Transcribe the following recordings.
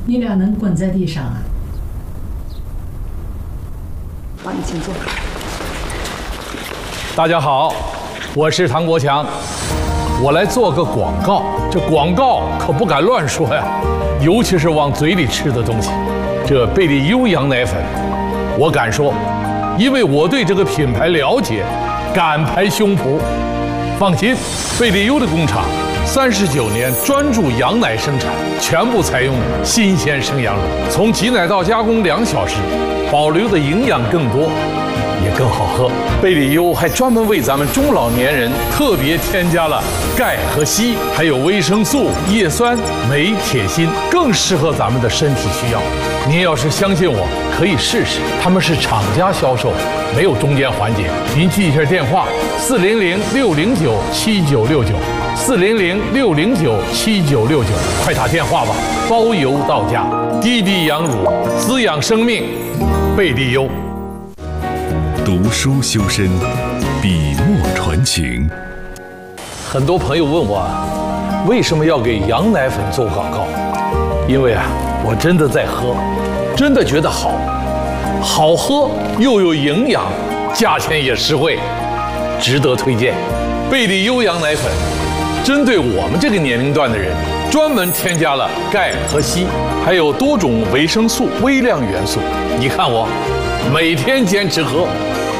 你俩能滚在地上啊？ 帮你请坐。 大家好，我是唐国强，我来做个广告。这广告可不敢乱说呀，尤其是往嘴里吃的东西。这贝利优羊奶粉，我敢说，因为我对这个品牌了解，敢拍胸脯。放心，贝利优的工厂39年专注羊奶生产，全部采用新鲜生羊乳，从挤奶到加工2小时，保留的营养更多，也更好喝。贝利优还专门为咱们中老年人特别添加了钙和硒，还有维生素、叶酸、镁、铁、锌，更适合咱们的身体需要。您要是相信我，可以试试。他们是厂家销售，没有中间环节。您记一下电话：400-609-7969，400-609-7969，快打电话吧，包邮到家。滴滴羊乳，滋养生命，贝利优。 读书修身，笔墨传情。 很多朋友问我，为什么要给羊奶粉做广告？因为我真的在喝，真的觉得好喝又有营养，价钱也实惠，值得推荐。贝利优羊奶粉针对我们这个年龄段的人，专门添加了钙和硒，还有多种维生素、微量元素。你看我每天坚持喝。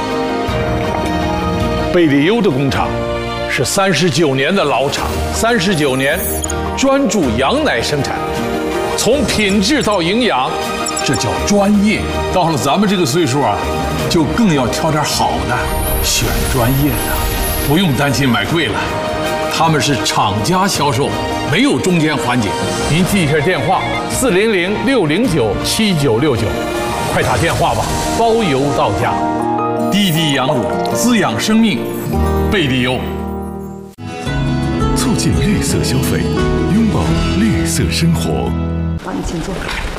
贝利优的工厂是39年的老厂，39年专注羊奶生产，从品质到营养，这叫专业。到了咱们这个岁数就更要挑点好的，选专业的，不用担心买贵了。他们是厂家销售，没有中间环节。您记一下电话：400-609-7969，快打电话吧，包邮到家。滴滴羊乳，滋养生命，贝利优。 促进绿色消费，拥抱绿色生活。 帮你请坐。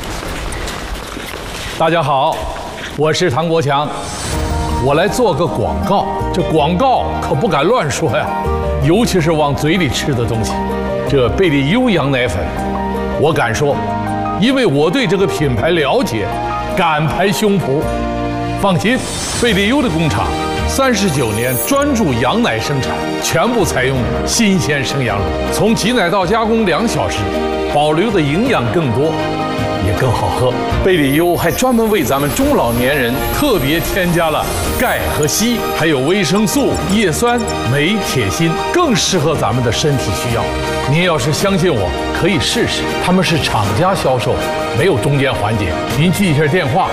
大家好，我是唐国强，我来做个广告。这广告可不敢乱说呀，尤其是往嘴里吃的东西。这贝利优羊奶粉，我敢说，因为我对这个品牌了解，敢拍胸脯。放心，贝利优的工厂39年专注羊奶生产，全部采用新鲜生羊乳，从挤奶到加工2小时，保留的营养更多，也更好喝。贝利优还专门为咱们中老年人特别添加了钙和硒，还有维生素、叶酸、镁、铁、锌，更适合咱们的身体需要。您要是相信我，可以试试。他们是厂家销售，没有中间环节。您记一下电话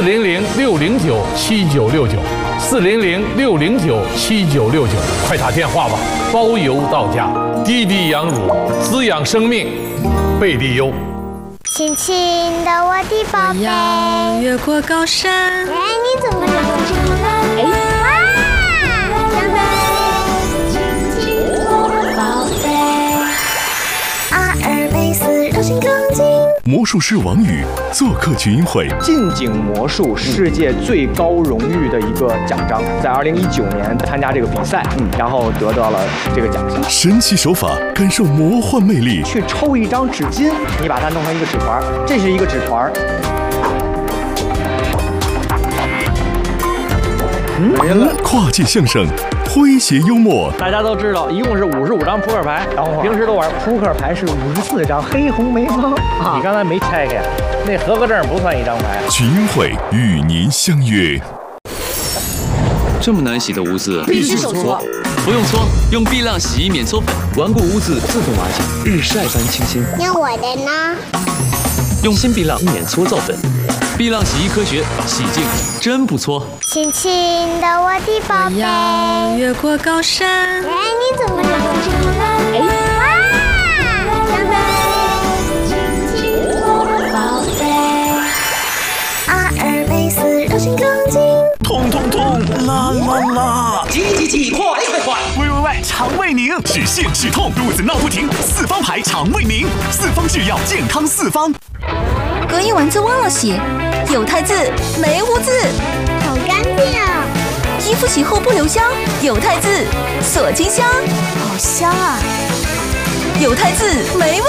：400-609-7969，400-609-7969，快打电话吧，包邮到家。滴滴羊乳，滋养生命，贝利优。 轻轻的我的宝贝， 越过高山。 哎，你怎么长这么慢？哎，哇，长得轻轻宝贝，阿尔卑斯柔性钢筋。 魔术师王宇做客群英会， 近景魔术世界最高荣誉的一个奖章，在2019年参加这个比赛，然后得到了这个奖项。 神奇手法，感受魔幻魅力。 去抽一张纸巾，你把它弄成一个纸团，这是一个纸团。没了。 跨界相声，诙谐幽默。 大家都知道，一共是55张扑克牌，平时都玩扑克牌是54张，黑红梅方。你刚才没拆开，那合格证不算一张牌。 群英会与您相约。 这么难洗的污渍， 必须手搓。 不用搓，用碧浪洗衣免搓粉，顽固污渍自动瓦解，日晒般清新。 那我的呢？ 用新碧浪免搓皂粉，碧浪洗衣科学，洗净真不搓。 轻轻的我的宝贝， 越过高山。 哎，你怎么长这么慢？哎，哇，长得轻轻宝贝，阿尔卑斯柔性钢筋。 痛痛痛，啦啦啦！ 急，快！ 喂，肠胃宁，止泻止痛，肚子闹不停，四方牌肠胃宁，四方制药，健康四方。 隔一晚就忘了洗，有汰渍没污渍， 好干净啊！ 衣服洗后不留香，有汰渍锁清香， 好香啊！ 有汰渍没问